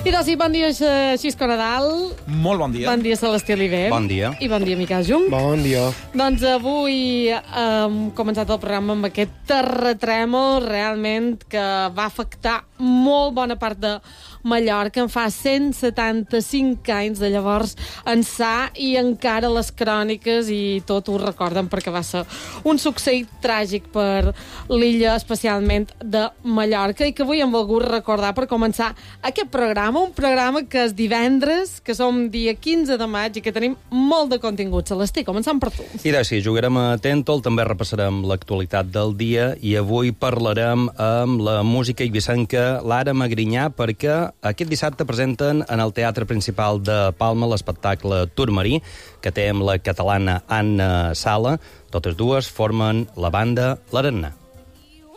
I doncs sí, bon dia, Xisco Nadal. Molt bon dia. Bon dia, Celestí Oliver. Bon dia. I bon dia, Miquel Jung. Bon dia. Doncs avui hem començat el programa amb aquest terratrèmol realment que va afectar molt bona part de Mallorca. En fa 175 anys de llavors ençà i encara les cròniques i tot ho recorden perquè va ser un succeït tràgic per l'illa, especialment de Mallorca, i que avui hem volgut recordar per començar aquest programa, un programa que és divendres, que som dia 15 de maig i que tenim molt de contingut. Celestí, començant per tu. I sí, jugarem a Tentol, també repassarem l'actualitat del dia i avui parlarem amb la música eivissenca Lara Magrinyà perquè aquest dissabte presenten en el Teatre Principal de Palma l'espectacle Turmarí, que té amb la catalana Anna Sala. Totes dues formen la banda L'Arena.